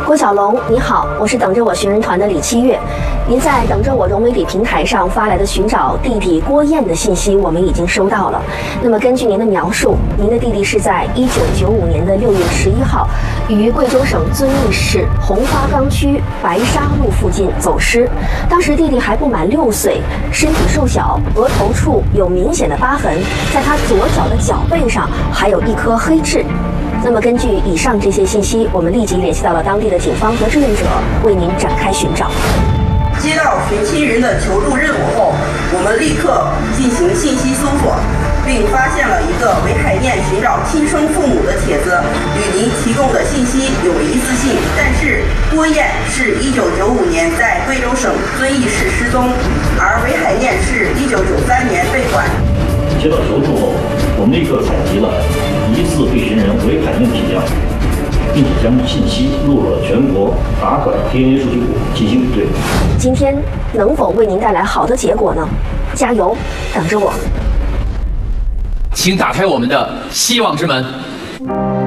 郭小龙，你好，我是等着我寻人团的李七月。您在等着我融媒体平台上发来的寻找弟弟郭燕的信息，我们已经收到了。那么根据您的描述，您的弟弟是在1995年的6月11号，于贵州省遵义市红花岗区白沙路附近走失。当时弟弟还不满6岁，身体瘦小，额头处有明显的疤痕，在他左脚的脚背上还有一颗黑痣。那么根据以上这些信息，我们立即联系到了当地的警方和志愿者，为您展开寻找。 接到寻亲人的求助任务后，我们立刻进行信息搜索，并发现了一个为海燕寻找亲生父母的帖子，与您提供的信息有疑似性。但是郭燕是1995年在贵州省遵义市失踪，而韦海燕是1993年被拐。 接到求助后，我们立刻采集了疑似被寻人韦海燕体样，并且将信息录入了全国打拐 DNA 数据库进行比对。 今天能否为您带来好的结果呢？加油，等着我。 请打开我们的希望之门。